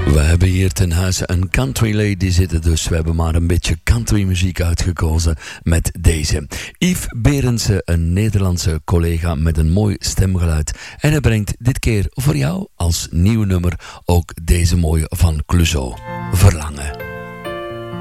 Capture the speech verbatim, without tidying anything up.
We hebben hier ten huize een country lady zitten, dus we hebben maar een beetje country muziek uitgekozen met deze. Yves Berendsen, een Nederlandse collega met een mooi stemgeluid. En hij brengt dit keer voor jou als nieuw nummer ook deze mooie van Clouseau, Verlangen.